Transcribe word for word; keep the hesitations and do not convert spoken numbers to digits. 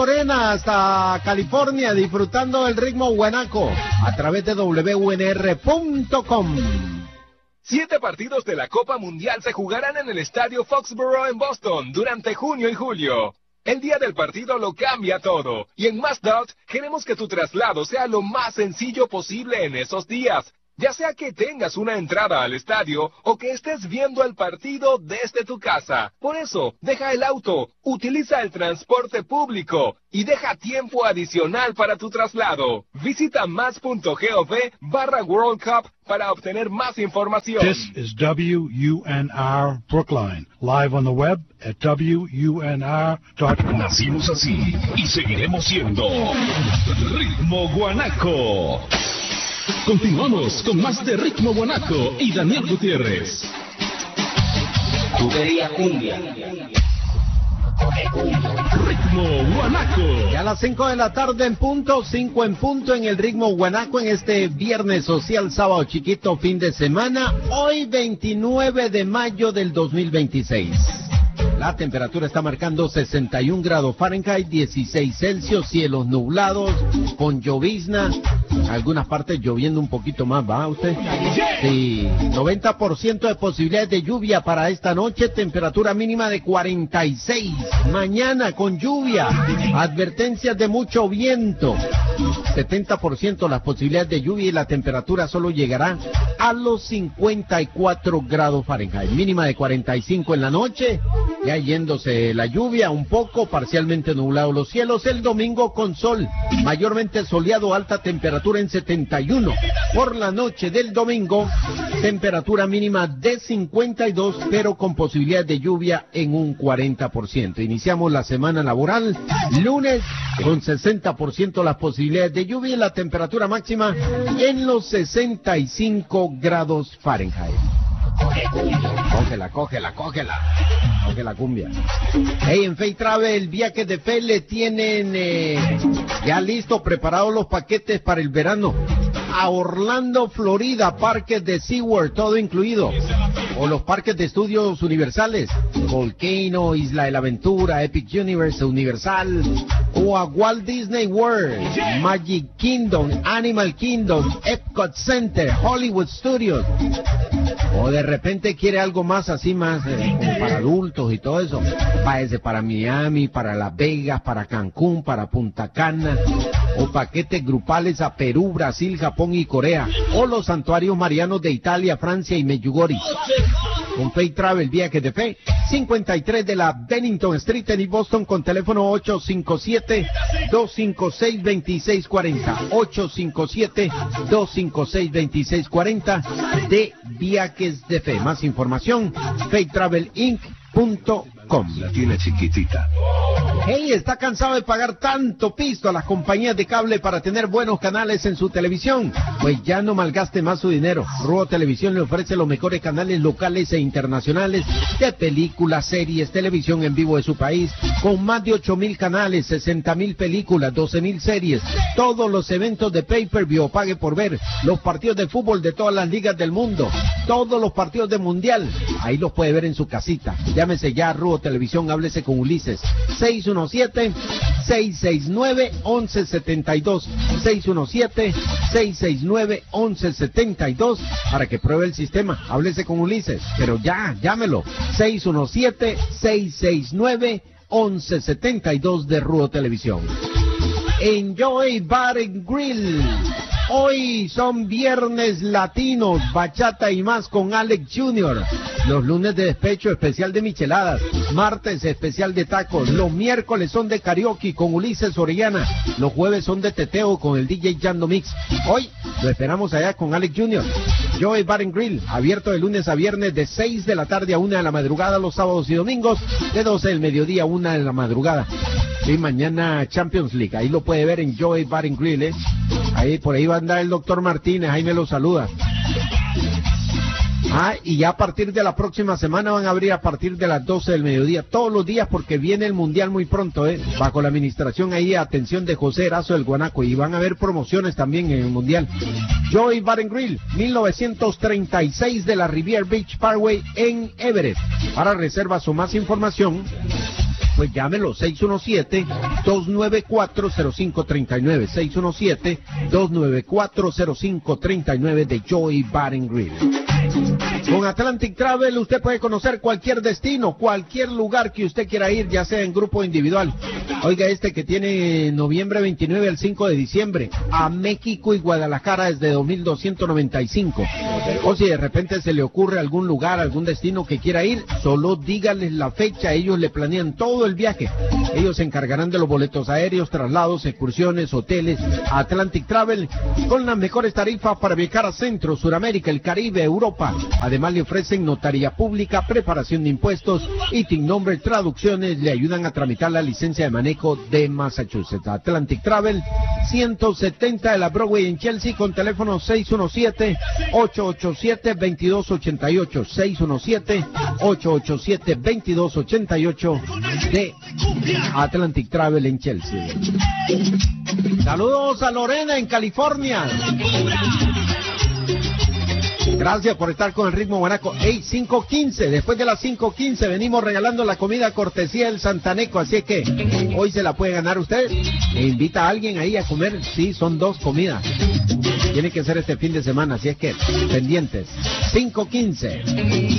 Lorena hasta California, disfrutando del ritmo guanaco a través de doble u ene erre punto com. Siete partidos de la Copa Mundial se jugarán en el estadio Foxborough en Boston durante junio y julio. El día del partido lo cambia todo, y en Mazdalt queremos que tu traslado sea lo más sencillo posible en esos días, ya sea que tengas una entrada al estadio o que estés viendo el partido desde tu casa. Por eso, deja el auto, utiliza el transporte público y deja tiempo adicional para tu traslado. Visita más.gov barra World Cup para obtener más información. This is W U N R Brookline, live on the web at W U N R dot com. Nacimos así y seguiremos siendo Ritmo Guanaco. Continuamos con más de Ritmo Guanaco y Daniel Gutiérrez. Tubería cumbia. Ritmo Guanaco. Y a las cinco de la tarde en punto, cinco en punto en el Ritmo Guanaco en este viernes social, sábado chiquito, fin de semana, hoy veintinueve de mayo del dos mil veintiséis. La temperatura está marcando sesenta y un grados Fahrenheit, dieciséis Celsius, cielos nublados, con llovizna, algunas partes lloviendo un poquito más, ¿va usted? Sí, noventa por ciento de posibilidades de lluvia para esta noche, temperatura mínima de cuarenta y seis, mañana con lluvia, advertencias de mucho viento, setenta por ciento las posibilidades de lluvia y la temperatura solo llegará a los cincuenta y cuatro grados Fahrenheit, mínima de cuarenta y cinco en la noche, ya yéndose la lluvia un poco, parcialmente nublado los cielos, el domingo con sol, mayormente soleado, alta temperatura en setenta y uno, por la noche del domingo, temperatura mínima de cincuenta y dos, pero con posibilidad de lluvia en un cuarenta por ciento. Iniciamos la semana laboral, lunes, con sesenta por ciento las posibilidades de lluvia y la temperatura máxima en los sesenta y cinco grados Fahrenheit. Cógela, cógela, cógela. Coge la cumbia. Hey, en Fay Travel, viajes de fe le tienen eh, ya listo, preparados los paquetes para el verano. A Orlando, Florida, parques de SeaWorld, todo incluido. O los parques de estudios universales, Volcano, Isla de la Aventura, Epic Universe, Universal. O a Walt Disney World, Magic Kingdom, Animal Kingdom, Epcot Center, Hollywood Studios. O de repente quiere algo más así, más eh, como para adultos y todo eso. Váyase para Miami, para Las Vegas, para Cancún, para Punta Cana. O paquetes grupales a Perú, Brasil, Japón y Corea. O los santuarios marianos de Italia, Francia y Medjugorje. Con Fay Travel, viajes de fe, cincuenta y tres de la Bennington Street en Boston, con teléfono ocho cinco siete, dos cinco seis, dos seis cuatro cero, ocho cinco siete, dos cinco seis, dos seis cuatro cero de viajes de fe. Más información, fay travel inc punto com. La tiene chiquitita. Hey, ¿está cansado de pagar tanto pisto a las compañías de cable para tener buenos canales en su televisión? Pues ya no malgaste más su dinero. Ruo Televisión le ofrece los mejores canales locales e internacionales de películas, series, televisión en vivo de su país, con más de ocho mil canales, sesenta mil películas, doce mil series, todos los eventos de pay-per-view, pague por ver, los partidos de fútbol de todas las ligas del mundo, todos los partidos de mundial, ahí los puede ver en su casita. Llámese ya a Ruo Televisión, háblese con Ulises, seis uno siete, seis seis nueve, once setenta y dos, seis uno siete, seis seis nueve, once setenta y dos, para que pruebe el sistema. Háblese con Ulises, pero ya, llámelo, seis uno siete, seis seis nueve, once setenta y dos de Ruo Televisión. Enjoy Bar and Grill. Hoy son viernes latinos, bachata y más con Alex junior Los lunes de despecho, especial de micheladas. Martes, especial de tacos. Los miércoles son de karaoke con Ulises Orellana. Los jueves son de teteo con el D J Jando Mix. Hoy lo esperamos allá con Alex junior Joey Bar and Grill, abierto de lunes a viernes de seis de la tarde a una de la madrugada, los sábados y domingos de doce del mediodía a una de la madrugada. Y mañana Champions League, ahí lo puede ver en Joey Bar and Grill, ¿eh? Ahí por ahí va a andar el doctor Martínez, ahí me lo saluda. Ah, y ya a partir de la próxima semana van a abrir a partir de las doce del mediodía, todos los días, porque viene el Mundial muy pronto, ¿eh? Bajo la administración ahí, atención de José Erazo del Guanaco, y van a haber promociones también en el Mundial. Joey Bar and Grill, mil novecientos treinta y seis de la Riviera Beach Parkway en Everett. Para reservas o más información, pues llámelo, seis uno siete, dos nueve cuatro, cero cinco tres nueve, seis uno siete, dos nueve cuatro, cero cinco tres nueve de Joy Bar and Grill. Con Atlantic Travel usted puede conocer cualquier destino, cualquier lugar que usted quiera ir, ya sea en grupo o individual. Oiga, este que tiene noviembre veintinueve al cinco de diciembre, a México y Guadalajara desde dos mil doscientos noventa y cinco. O si de repente se le ocurre algún lugar, algún destino que quiera ir, solo dígales la fecha, ellos le planean todo el viaje. Ellos se encargarán de los boletos aéreos, traslados, excursiones, hoteles. Atlantic Travel, con las mejores tarifas para viajar a Centro, Suramérica, el Caribe, Europa. Además le ofrecen notaría pública, preparación de impuestos y T I N number, traducciones, le ayudan a tramitar la licencia de manejo de Massachusetts. Atlantic Travel, ciento setenta de la Broadway en Chelsea, con teléfono seis uno siete, ocho ocho siete, dos dos ocho ocho, seis uno siete, ocho ocho siete, dos dos ocho ocho de Atlantic Travel en Chelsea. Saludos a Lorena en California. Gracias por estar con el Ritmo Guanaco. Hey, cinco quince, después de las cinco quince venimos regalando la comida cortesía del Santaneco, así es que hoy se la puede ganar usted. E invita a alguien ahí a comer, sí, son dos comidas. Tiene que ser este fin de semana, así es que pendientes. cinco quince.